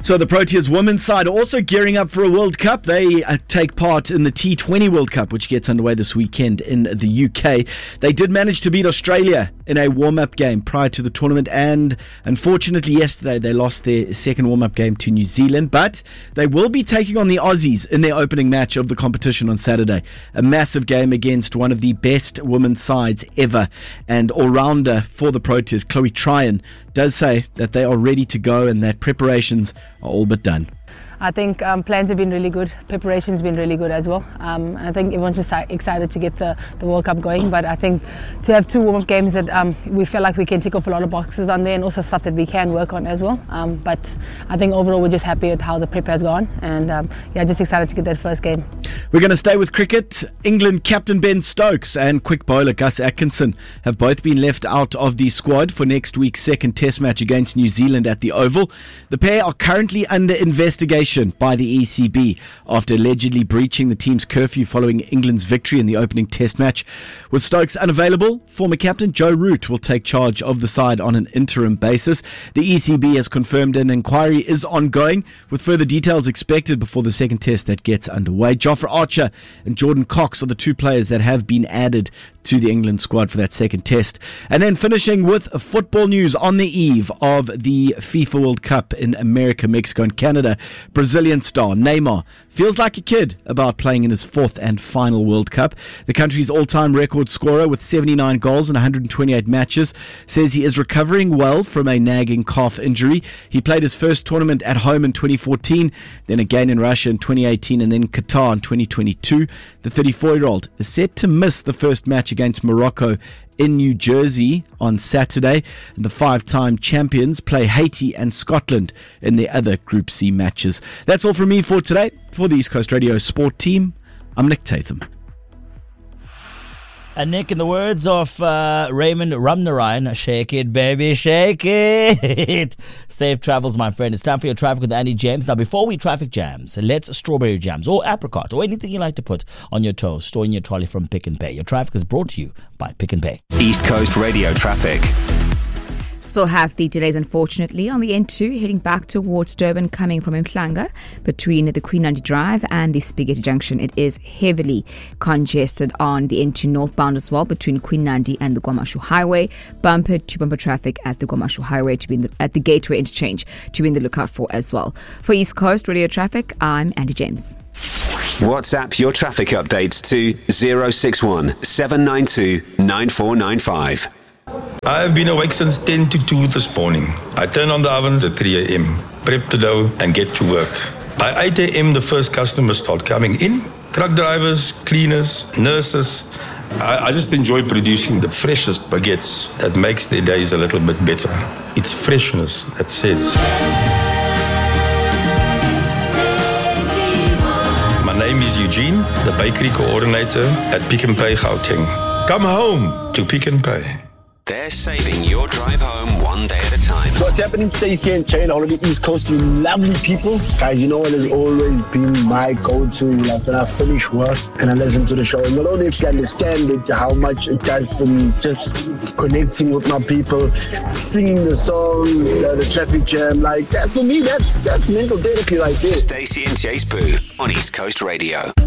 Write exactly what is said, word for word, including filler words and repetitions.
So the Proteas women's side are also gearing up for a World Cup. They uh, take part in the T twenty World Cup, which gets underway this weekend in the U K. They did manage to beat Australia in a warm-up game prior to the tournament, and unfortunately yesterday they lost their second warm-up game to New Zealand, but they will be taking on the Aussies in their opening match of the competition on Saturday. A massive game against one of the best women's sides ever, and all-rounder for the Proteas, Chloe Tryon, does say that they are ready to go and that preparations are all but done. I think um, plans have been really good. Preparation's been really good as well. Um, I think everyone's just excited to get the, the World Cup going. But I think to have two warm-up games that um, we feel like we can tick off a lot of boxes on there, and also stuff that we can work on as well. Um, but I think overall we're just happy with how the prep has gone, and um, yeah, just excited to get that first game. We're going to stay with cricket. England captain Ben Stokes and quick bowler Gus Atkinson have both been left out of the squad for next week's second test match against New Zealand at the Oval. The pair are currently under investigation by the E C B after allegedly breaching the team's curfew following England's victory in the opening test match. With Stokes unavailable, former captain Joe Root will take charge of the side on an interim basis. The E C B has confirmed an inquiry is ongoing, with further details expected before the second test that gets underway. Jofra Archer and Jordan Cox are the two players that have been added to the England squad for that second test. And then finishing with football news on the eve of the FIFA World Cup in America, Mexico and Canada. Brazilian star Neymar feels like a kid about playing in his fourth and final World Cup. The country's all-time record scorer with seventy-nine goals in one hundred twenty-eight matches says he is recovering well from a nagging calf injury. He played his first tournament at home in twenty fourteen, then again in Russia in twenty eighteen, and then Qatar in twenty twenty-two. The thirty-four-year-old is set to miss the first match against Morocco in New Jersey on Saturday. And the five-time champions play Haiti and Scotland in their other Group C matches. That's all from me for today. For the East Coast Radio Sport Team, I'm Nick Tatham. And Nick, in the words of uh, Raymond Ramnarine, shake it, baby, shake it. Safe travels, my friend. It's time for your traffic with Andy James. Now, before we traffic jams, let's strawberry jams or apricot or anything you like to put on your toast or in your trolley from Pick n Pay. Your traffic is brought to you by Pick n Pay. East Coast Radio traffic. Still have the delays, unfortunately, on the N two heading back towards Durban coming from Mhlanga between the Queen Nandi Drive and the Spaghetti Junction. It is heavily congested on the N two northbound as well between Queen Nandi and the KwaMashu Highway. Bumper to bumper traffic at the KwaMashu Highway to be in the, at the Gateway Interchange to be in the lookout for as well. For East Coast Radio Traffic, I'm Andy James. WhatsApp your traffic updates to zero six one seven nine two nine four nine five. I've been awake since ten to two this morning. I turn on the ovens at three a.m., prep the dough and get to work. By eight a.m. the first customers start coming in. Truck drivers, cleaners, nurses. I, I just enjoy producing the freshest baguettes that makes their days a little bit better. It's freshness that says. My name is Eugene, the bakery coordinator at Pick n Pay Gauteng. Come home to Pick n Pay. They're saving your drive home one day at a time. What's happening, Stacey and Chain, all of the East Coast, you lovely people. Guys, you know what has always been my go-to, like when I finish work and I listen to the show. And not only actually understand it, how much it does for me, just connecting with my people, singing the song, you know, the traffic jam, like that for me, that's that's mental therapy right there. Stacey and Chase Boo on East Coast Radio.